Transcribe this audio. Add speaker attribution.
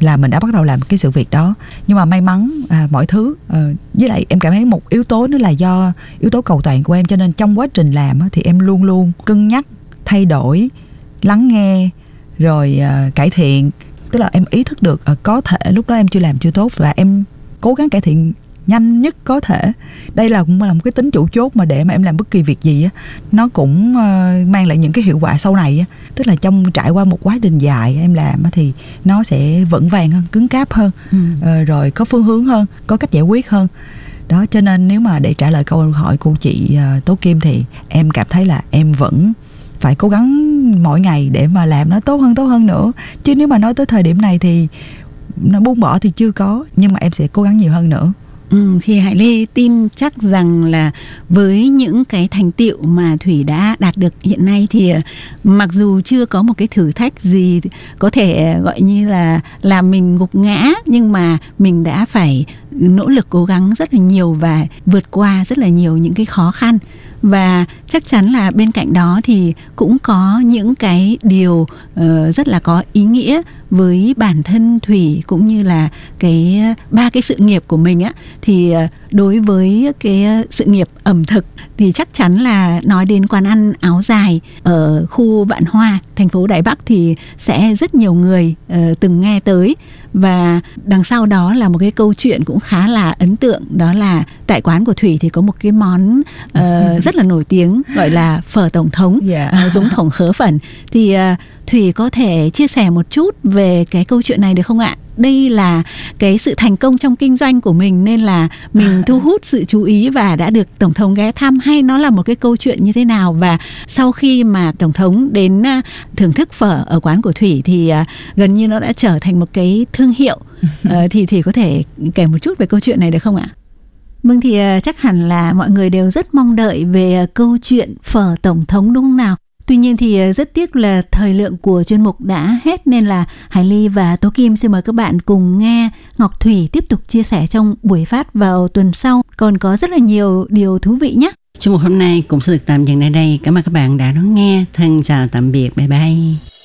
Speaker 1: là mình đã bắt đầu làm cái sự việc đó. Nhưng mà may mắn mọi thứ, với lại em cảm thấy một yếu tố nữa là do yếu tố cầu toàn của em, cho nên trong quá trình làm thì em luôn luôn cân nhắc, thay đổi, lắng nghe, rồi cải thiện. Tức là em ý thức được có thể lúc đó em chưa làm chưa tốt, và em cố gắng cải thiện nhanh nhất có thể. Đây cũng là một cái tính chủ chốt mà để mà em làm bất kỳ việc gì á, nó cũng mang lại những cái hiệu quả sau này á. Tức là trong trải qua một quá trình dài em làm thì nó sẽ vững vàng hơn, cứng cáp hơn, rồi có phương hướng hơn, có cách giải quyết hơn. Đó, cho nên nếu mà để trả lời câu hỏi của chị Tố Kim thì em cảm thấy là em vẫn phải cố gắng mỗi ngày để mà làm nó tốt hơn nữa. Chứ nếu mà nói tới thời điểm này thì nó buông bỏ thì chưa có, nhưng mà em sẽ cố gắng nhiều hơn nữa.
Speaker 2: Thì Hải Lê tin chắc rằng là với những cái thành tựu mà Thủy đã đạt được hiện nay thì mặc dù chưa có một cái thử thách gì có thể gọi như là làm mình gục ngã, nhưng mà mình đã phải nỗ lực cố gắng rất là nhiều và vượt qua rất là nhiều những cái khó khăn. Và chắc chắn là bên cạnh đó thì cũng có những cái điều rất là có ý nghĩa với bản thân Thủy, cũng như là ba cái sự nghiệp của mình á. Thì đối với cái sự nghiệp ẩm thực thì chắc chắn là nói đến quán ăn áo dài ở khu Vạn Hoa, thành phố Đài Bắc thì sẽ rất nhiều người từng nghe tới. Và đằng sau đó là một cái câu chuyện cũng khá là ấn tượng, đó là tại quán của Thủy thì có một cái món rất là nổi tiếng gọi là phở tổng thống, giống thổng khớ phẩn. Thì Thủy có thể chia sẻ một chút về cái câu chuyện này được không ạ? Đây là cái sự thành công trong kinh doanh của mình nên là mình thu hút sự chú ý và đã được Tổng thống ghé thăm, hay nó là một cái câu chuyện như thế nào? Và sau khi mà Tổng thống đến thưởng thức phở ở quán của Thủy thì gần như nó đã trở thành một cái thương hiệu. Thì Thủy có thể kể một chút về câu chuyện này được không ạ? Vâng, thì chắc hẳn là mọi người đều rất mong đợi về câu chuyện phở tổng thống đúng không nào? Tuy nhiên thì rất tiếc là thời lượng của chuyên mục đã hết, nên là Hải Ly và Tố Kim xin mời các bạn cùng nghe Ngọc Thủy tiếp tục chia sẻ trong buổi phát vào tuần sau. Còn có rất là nhiều điều thú vị nhé.
Speaker 3: Chuyên mục hôm nay cũng sẽ được tạm dừng tại đây. Cảm ơn các bạn đã đón nghe. Thân chào tạm biệt. Bye bye.